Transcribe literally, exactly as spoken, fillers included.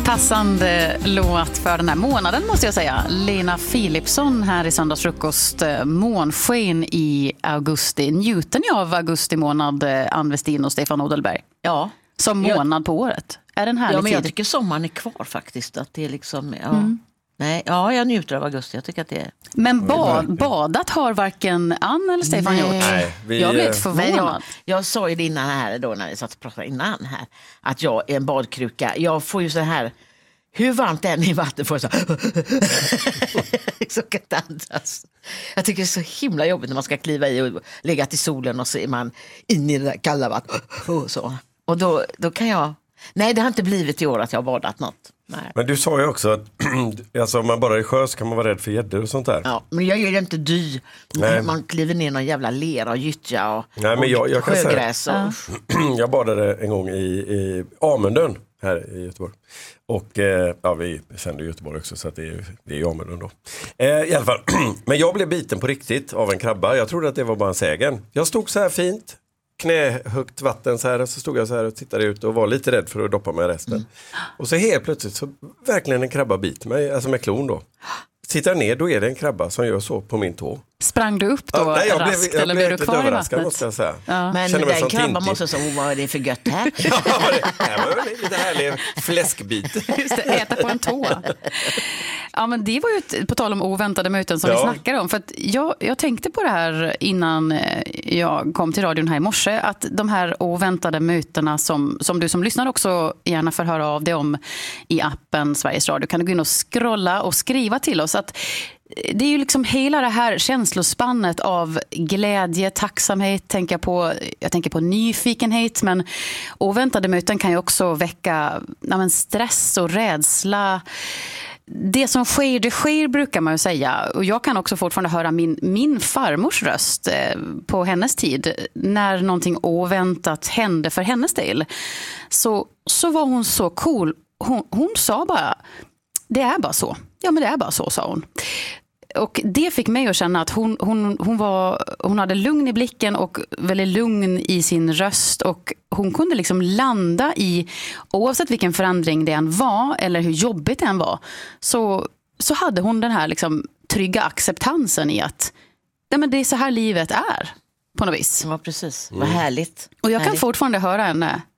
Passande låt för den här månaden måste jag säga. Lena Philipsson här i Söndagsfrukost. Månsken i augusti. Njuter ni av augusti månad, Ann Westin och Stefan Odelberg? Ja. Som månad jag, på året. Är den här Ja, men jag tid? tycker sommaren är kvar faktiskt. Att det är liksom, ja. Mm. Nej, ja, jag njuter av augusti. Jag tycker att det är... Men ba- badat har varken Ann eller Stefan Nej. gjort. Nej, vi, Jag blev lite Men förvånad. jag, jag sa ju det innan här då när vi satt och pratade innan här att jag är en badkruka. Jag får ju så här, hur varmt det än är i vatten får jag så så kan jag inte andas. Jag tycker det är så himla jobbigt när man ska kliva i och lägga till solen och så är man in i det där kalla vattnet och så. Och då, då kan jag, nej det har inte blivit i år att jag har badat något. Nej. Men du sa ju också att alltså, om man bara är i sjö så kan man vara rädd för gäddor och sånt där. Ja, men jag gör det inte dy. Nej. Man kliver ner någon jävla lera och gyttja och, Nej, men jag, jag och kan säga- sjögräs. Och, Ja. Jag badade en gång i, i Amundön här i Göteborg. Och eh, ja, vi sänder Göteborg också så att det är, det är Amundön då. Eh, I alla fall, men jag blev biten på riktigt av en krabba. Jag trodde att det var bara en sägen. Jag stod så här fint, knähögt vatten så här, och så stod jag så här och tittade ut och var lite rädd för att doppa mig i resten. Mm. Och så helt plötsligt så verkligen en krabba bit mig, alltså med klon då. Tittar ner, då är det en krabba som gör så på min tå. Sprang du upp då Ja, nej, jag raskt blev, jag eller blev blev du lite kvar i överraskad vattnet? måste jag säga. Ja. men Känner mig den som krabban Tintin. måste säga, vad är det för gött här? Ja, det här var ju lite härlig fläskbit. Just det, äta på en tå. Ja, men det var ju ett, på tal om oväntade möten som Ja. vi snackade om. För att jag, jag tänkte på det här innan jag kom till radion här i morse. Att de här oväntade mötena som, som du som lyssnar också gärna får höra av dig om i appen Sveriges Radio. Kan du gå in och scrolla och skriva till oss att det är ju liksom hela det här känslospannet av glädje, tacksamhet, tänker jag på, jag tänker på nyfikenhet, men oväntade möten kan ju också väcka ja, men stress och rädsla. Det som sker, det sker brukar man ju säga. Och jag kan också fortfarande höra min, min farmors röst eh, på hennes tid. När någonting oväntat hände för hennes del. Så, så var hon så cool. Hon, hon sa bara, det är bara så. Ja, men det är bara så, sa hon. Och det fick mig att känna att hon, hon, hon, var, hon hade lugn i blicken och väldigt lugn i sin röst. Och hon kunde liksom landa i, oavsett vilken förändring det än var eller hur jobbigt det än var, så, så hade hon den här liksom trygga acceptansen i att nej, men det är så här livet är på något vis. Ja, precis. Vad härligt. Och jag kan härligt. fortfarande höra henne